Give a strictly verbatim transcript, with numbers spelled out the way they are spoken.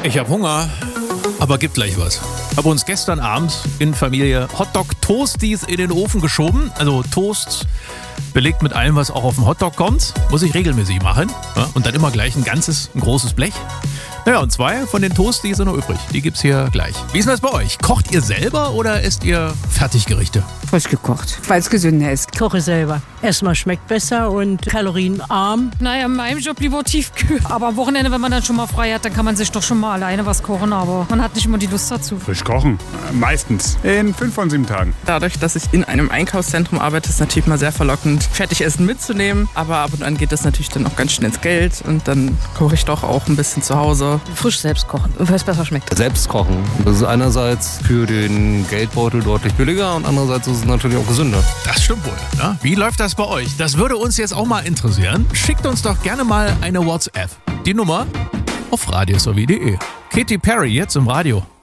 Ich habe Hunger, aber gibt gleich was. Habe uns gestern Abend in Familie Hotdog-Toasties in den Ofen geschoben. Also Toast belegt mit allem, was auch auf den Hotdog kommt. Muss ich regelmäßig machen. Ja, und dann immer gleich ein ganzes, ein großes Blech. Naja, und zwei von den Toasties sind noch übrig. Die gibt's hier gleich. Wie ist denn das bei euch? Kocht ihr selber oder esst ihr Fertiggerichte? Frisch gekocht, weil es gesünder ist. Ich koche selber. Erstmal schmeckt besser und kalorienarm. Naja, in meinem Job lieber Tiefkühl. Aber am Wochenende, wenn man dann schon mal frei hat, dann kann man sich doch schon mal alleine was kochen. Aber man hat nicht immer die Lust dazu. Frisch kochen, meistens. In fünf von sieben Tagen. Dadurch, dass ich in einem Einkaufszentrum arbeite, ist natürlich mal sehr verlockend, Fertigessen mitzunehmen. Aber ab und an geht das natürlich dann auch ganz schnell ins Geld. Und dann koche ich doch auch ein bisschen zu Hause. Frisch selbst kochen, weil es besser schmeckt. Selbst kochen. Das ist einerseits für den Geldbeutel deutlich billiger und andererseits ist es natürlich auch gesünder. Das stimmt wohl. Ja? Wie läuft das bei euch? Das würde uns jetzt auch mal interessieren. Schickt uns doch gerne mal eine WhatsApp. Die Nummer auf radiosw punkt de. Katy Perry jetzt im Radio.